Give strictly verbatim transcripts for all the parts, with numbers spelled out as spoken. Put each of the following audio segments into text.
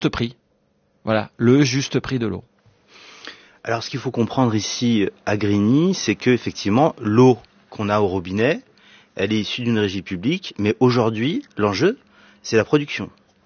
prix. Voilà, le juste prix de l'eau. Alors, ce qu'il faut comprendre ici à Grigny, c'est que effectivement, l'eau qu'on a au robinet, elle est issue d'une régie publique, mais aujourd'hui, l'enjeu, c'est la production.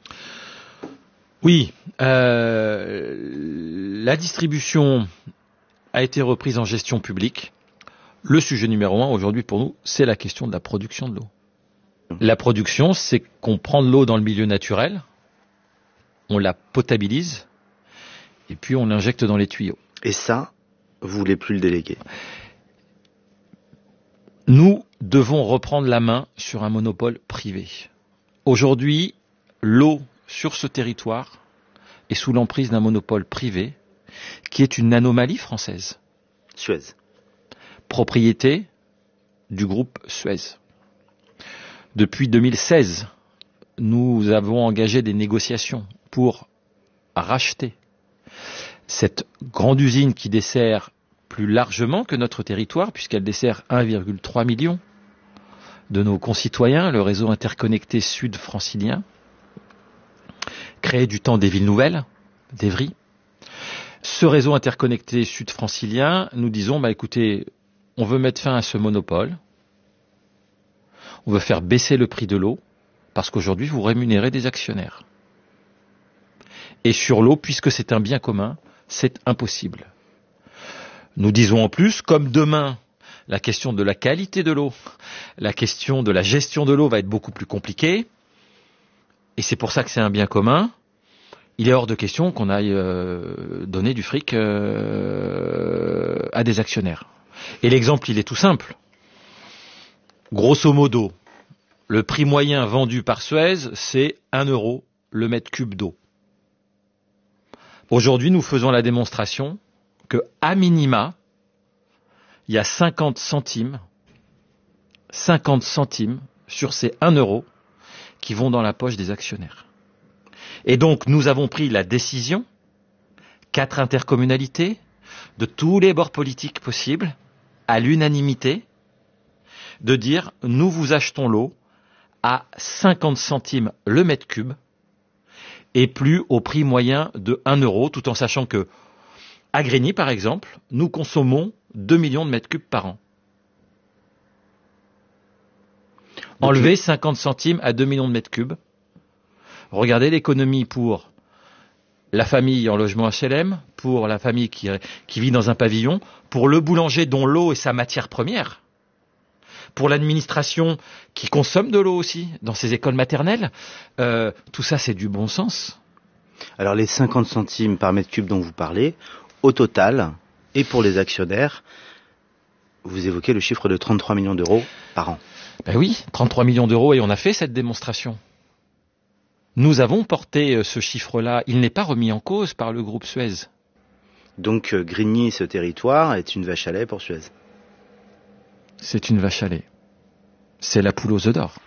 Oui, euh, la distribution a été reprise en gestion publique. Le sujet numéro un aujourd'hui pour nous, c'est la question de la production de l'eau. La production, c'est qu'on prend de l'eau dans le milieu naturel, on la potabilise, et puis on l'injecte dans les tuyaux. Et ça, vous voulez plus le déléguer? Nous devons reprendre la main sur un monopole privé. Aujourd'hui, l'eau sur ce territoire est sous l'emprise d'un monopole privé qui est une anomalie française. Suez. Propriété du groupe Suez. Depuis deux mille seize, nous avons engagé des négociations pour racheter cette grande usine qui dessert plus largement que notre territoire, puisqu'elle dessert un virgule trois million de nos concitoyens, le réseau interconnecté sud-francilien, créé du temps des villes nouvelles, d'Evry. Ce réseau interconnecté sud-francilien, nous disons, bah écoutez, on veut mettre fin à ce monopole, on veut faire baisser le prix de l'eau, parce qu'aujourd'hui, vous rémunérez des actionnaires. Et sur l'eau, puisque c'est un bien commun, c'est impossible. Nous disons en plus, comme demain, la question de la qualité de l'eau, la question de la gestion de l'eau va être beaucoup plus compliquée, et c'est pour ça que c'est un bien commun, il est hors de question qu'on aille euh, donner du fric euh, à des actionnaires. Et l'exemple, il est tout simple. Grosso modo, le prix moyen vendu par Suez, c'est un euro le mètre cube d'eau. Aujourd'hui, nous faisons la démonstration que, à minima, il y a cinquante centimes, cinquante centimes sur ces un euro qui vont dans la poche des actionnaires. Et donc, nous avons pris la décision, quatre intercommunalités, de tous les bords politiques possibles, à l'unanimité, de dire, nous vous achetons l'eau à cinquante centimes le mètre cube, et plus au prix moyen de un euro, tout en sachant que, à Grigny, par exemple, nous consommons deux millions de mètres cubes par an. Enlever cinquante centimes à deux millions de mètres cubes. Regardez l'économie pour la famille en logement H L M, pour la famille qui, qui vit dans un pavillon, pour le boulanger dont l'eau est sa matière première, pour l'administration qui consomme de l'eau aussi, dans ses écoles maternelles. Euh, tout ça, c'est du bon sens. Alors les cinquante centimes par mètre cube dont vous parlez, au total, et pour les actionnaires, vous évoquez le chiffre de trente-trois millions d'euros par an. Ben oui, trente-trois millions d'euros, et on a fait cette démonstration. Nous avons porté ce chiffre-là. Il n'est pas remis en cause par le groupe Suez. Donc euh, Grigny, ce territoire, est une vache à lait pour Suez. C'est une vache à lait. C'est la poule aux œufs d'or.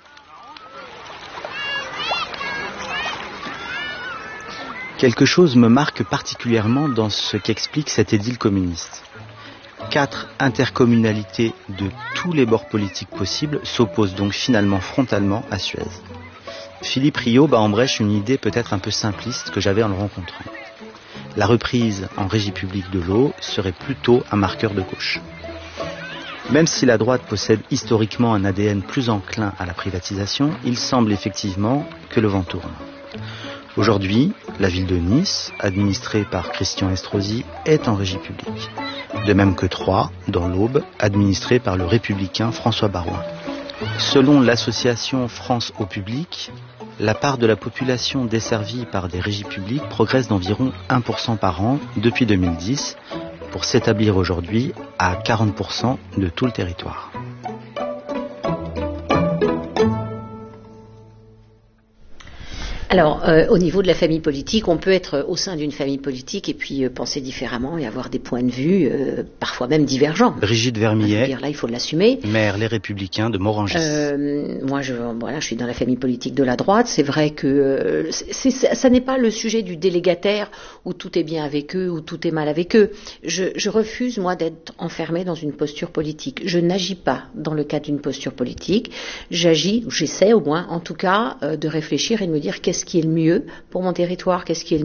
Quelque chose me marque particulièrement dans ce qu'explique cet édile communiste. Quatre intercommunalités de tous les bords politiques possibles s'opposent donc finalement frontalement à Suez. Philippe Rio bat en brèche une idée peut-être un peu simpliste que j'avais en le rencontrant. La reprise en régie publique de l'eau serait plutôt un marqueur de gauche. Même si la droite possède historiquement un A D N plus enclin à la privatisation, il semble effectivement que le vent tourne. Aujourd'hui, la ville de Nice, administrée par Christian Estrosi, est en régie publique. De même que Troyes, dans l'Aube, administrée par le républicain François Baroin. Selon l'association France au public, la part de la population desservie par des régies publiques progresse d'environ un pour cent par an depuis deux mille dix, pour s'établir aujourd'hui à quarante pour cent de tout le territoire. Alors, euh, au niveau de la famille politique, on peut être au sein d'une famille politique et puis euh, penser différemment et avoir des points de vue, euh, parfois même divergents. Brigitte Vermillet, dire, là, il faut l'assumer. maire Les Républicains de Morangis. Euh, moi, je, voilà, je suis dans la famille politique de la droite. C'est vrai que euh, c'est, c'est, ça n'est pas le sujet du délégataire où tout est bien avec eux ou tout est mal avec eux. Je, je refuse, moi, d'être enfermée dans une posture politique. Je n'agis pas dans le cadre d'une posture politique. J'agis, j'essaie au moins, en tout cas, euh, de réfléchir et de me dire qu'est-ce qui est le mieux pour mon territoire, qu'est-ce qui est le